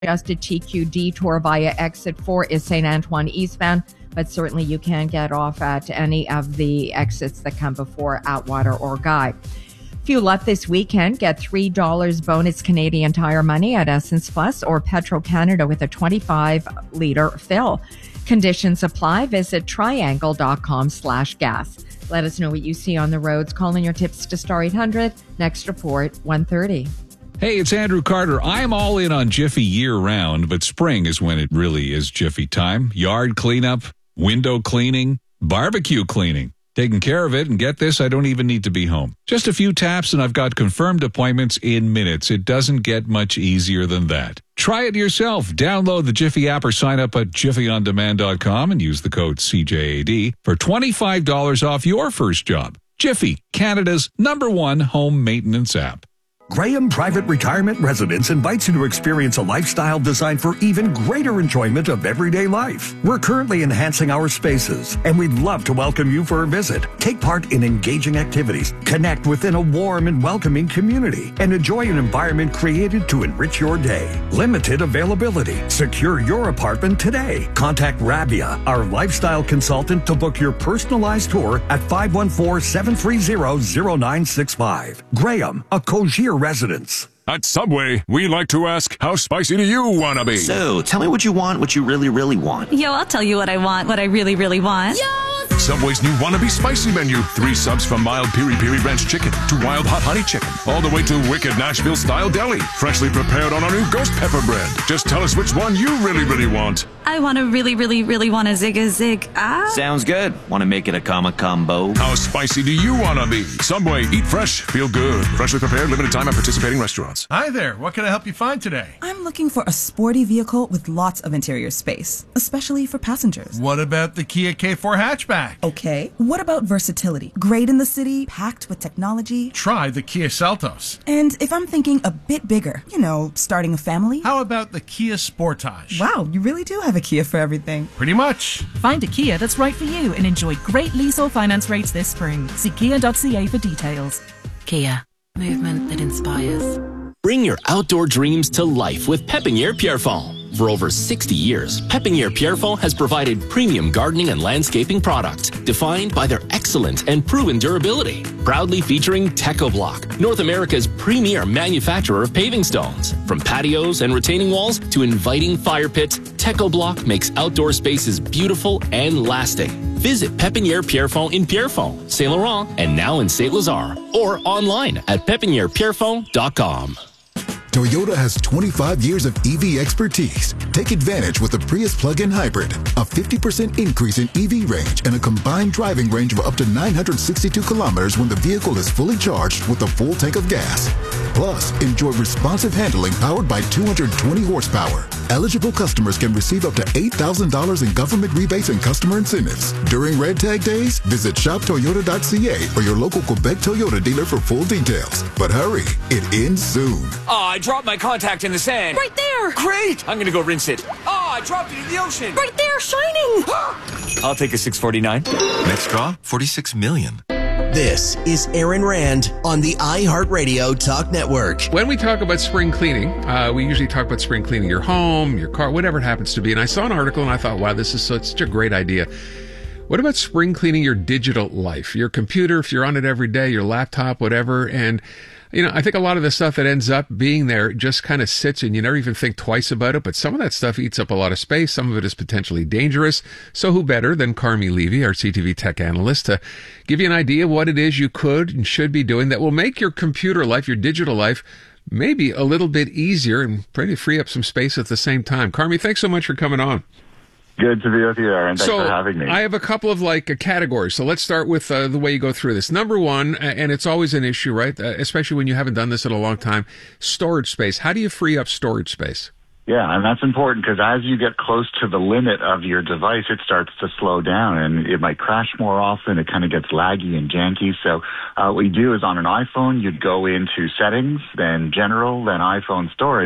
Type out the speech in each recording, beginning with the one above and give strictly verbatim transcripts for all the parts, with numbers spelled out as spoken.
Adjusted T Q detour via exit four is Saint Antoine eastbound, but certainly you can get off at any of the exits that come before Atwater or Guy. Fuel up this weekend. Get three dollars bonus Canadian Tire money at Essence Plus or Petro-Canada with a twenty-five litre fill. Conditions apply. Visit triangle.com slash gas. Let us know what you see on the roads. Call in your tips to Star eight hundred. Next report, one thirty. Hey, it's Andrew Carter. I'm all in on Jiffy year-round, but spring is when it really is Jiffy time. Yard cleanup, window cleaning, barbecue cleaning. Taking care of it, and get this, I don't even need to be home. Just a few taps and I've got confirmed appointments in minutes. It doesn't get much easier than that. Try it yourself. Download the Jiffy app or sign up at jiffy on demand dot com and use the code C J A D for twenty-five dollars off your first job. Jiffy, Canada's number one home maintenance app. Graham Private Retirement Residence invites you to experience a lifestyle designed for even greater enjoyment of everyday life. We're currently enhancing our spaces, and we'd love to welcome you for a visit. Take part in engaging activities, connect within a warm and welcoming community, and enjoy an environment created to enrich your day. Limited availability. Secure your apartment today. Contact Rabia, our lifestyle consultant, to book your personalized tour at five one four, seven three zero, zero nine six five. Graham, a Cogier residence. At Subway, we like to ask, how spicy do you want to be? So, tell me what you want, what you really, really want. Yo, I'll tell you what I want, what I really, really want. Yo! Subway's new Wannabe Spicy menu. Three subs from mild piri piri ranch chicken to wild hot honey chicken, all the way to wicked Nashville-style deli, freshly prepared on our new ghost pepper bread. Just tell us which one you really, really want. I want to really, really, really want a zig a zig. Ah. Sounds good. Want to make it a comma combo? How spicy do you want to be? Subway, eat fresh, feel good. Freshly prepared, limited time at participating restaurants. Hi there. What can I help you find today? I'm looking for a sporty vehicle with lots of interior space, especially for passengers. What about the Kia K four hatchback? Okay. What about versatility? Great in the city, packed with technology. Try the Kia Seltos. And if I'm thinking a bit bigger, you know, starting a family? How about the Kia Sportage? Wow, you really do have a Kia for everything. Pretty much. Find a Kia that's right for you and enjoy great lease or finance rates this spring. See kia dot c a for details. Kia. Movement that inspires. Bring your outdoor dreams to life with Pépinière Pierrefonds. For over sixty years, Pépinière Pierrefonds has provided premium gardening and landscaping products defined by their excellent and proven durability. Proudly featuring TechoBlock, North America's premier manufacturer of paving stones. From patios and retaining walls to inviting fire pits, TechoBlock makes outdoor spaces beautiful and lasting. Visit Pépinière Pierrefonds in Pierrefonds, Saint Laurent, and now in Saint Lazare, or online at pépinière pierrefonds dot com. Toyota has twenty-five years of E V expertise. Take advantage with the Prius plug-in hybrid. A fifty percent increase in E V range and a combined driving range of up to nine hundred sixty-two kilometers when the vehicle is fully charged with a full tank of gas. Plus, enjoy responsive handling powered by two hundred twenty horsepower. Eligible customers can receive up to eight thousand dollars in government rebates and customer incentives. During Red Tag Days, visit shop toyota dot c a or your local Quebec Toyota dealer for full details. But hurry, it ends soon. Oh, I dropped my contact in the sand. Right there. Great. I'm going to go rinse it. Oh, I dropped it in the ocean. Right there, shining. I'll take a six forty-nine. Next draw, forty-six million. This is Aaron Rand on the iHeartRadio Talk Network. When we talk about spring cleaning, uh, we usually talk about spring cleaning your home, your car, whatever it happens to be. And I saw an article and I thought, wow, this is such, such a great idea. What about spring cleaning your digital life, your computer, if you're on it every day, your laptop, whatever? And you know, I think a lot of the stuff that ends up being there just kind of sits and you never even think twice about it. But some of that stuff eats up a lot of space. Some of it is potentially dangerous. So who better than Carmi Levy, our C T V tech analyst, to give you an idea of what it is you could and should be doing that will make your computer life, your digital life, maybe a little bit easier and pretty free up some space at the same time. Carmi, thanks so much for coming on. Good to be with you, Aaron. Thanks so, for having me. I have a couple of like uh, categories. So let's start with uh, the way you go through this. Number one, and it's always an issue, right? Uh, especially when you haven't done this in a long time, storage space. How do you free up storage space? Yeah, and that's important because as you get close to the limit of your device, it starts to slow down and it might crash more often. It kind of gets laggy and janky. So uh, what you do is on an iPhone, you'd go into settings, then general, then iPhone storage,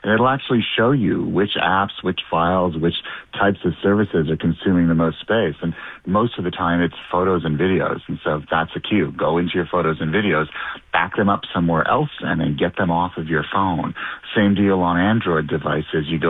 and it'll actually show you which apps, which files, which types of services are consuming the most space. And most of the time it's photos and videos. And so that's a cue. Go into your photos and videos, back them up somewhere else, and then get them off of your phone. Same deal on Android devices. You go